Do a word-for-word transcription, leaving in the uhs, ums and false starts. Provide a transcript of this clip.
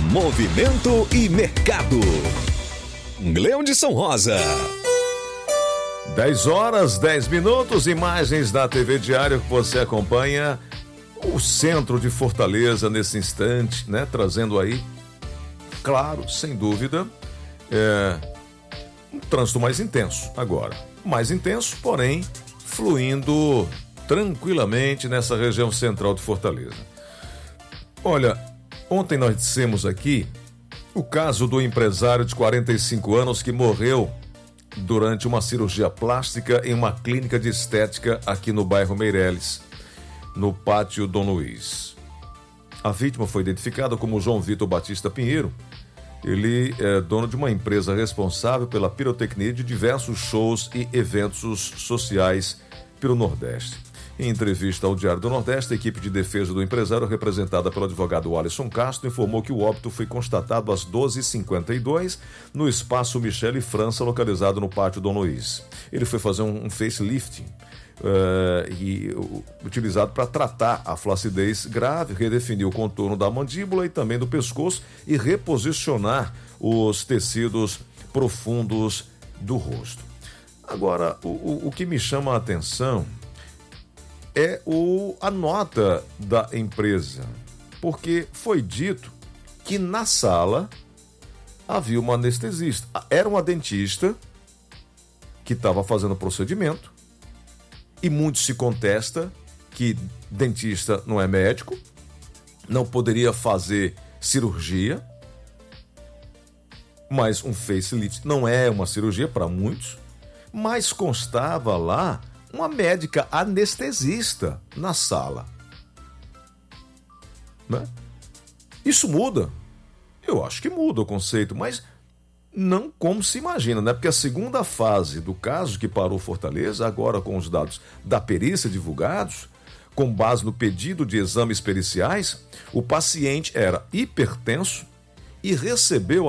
Movimento e mercado. Leão de São Rosa. dez horas, dez minutos, imagens da T V Diário que você acompanha o centro de Fortaleza nesse instante, né? Trazendo aí, claro, sem dúvida, é, um trânsito mais intenso agora. Mais intenso, porém, fluindo tranquilamente nessa região central de Fortaleza. Olha, ontem nós dissemos aqui o caso do empresário de quarenta e cinco anos que morreu durante uma cirurgia plástica em uma clínica de estética aqui no bairro Meireles, no Pátio Dom Luiz. A vítima foi identificada como João Vitor Batista Pinheiro. Ele é dono de uma empresa responsável pela pirotecnia de diversos shows e eventos sociais pelo Nordeste. Em entrevista ao Diário do Nordeste, a equipe de defesa do empresário, representada pelo advogado Alisson Castro, informou que o óbito foi constatado às doze e cinquenta e dois no espaço Michele França, localizado no Pátio Dom Luiz. Ele foi fazer um, um facelifting uh, e, uh, utilizado para tratar a flacidez grave, redefinir o contorno da mandíbula e também do pescoço e reposicionar os tecidos profundos do rosto. Agora, o, o, o que me chama a atenção é o, a nota da empresa, porque foi dito que na sala havia uma anestesista. Era uma dentista que estava fazendo o procedimento e muito se contesta que dentista não é médico, não poderia fazer cirurgia, mas um facelift não é uma cirurgia para muitos, mas constava lá uma médica anestesista na sala. Né? Isso muda? Eu acho que muda o conceito, mas não como se imagina, né? Porque a segunda fase do caso que parou Fortaleza, agora com os dados da perícia divulgados, com base no pedido de exames periciais, o paciente era hipertenso e recebeu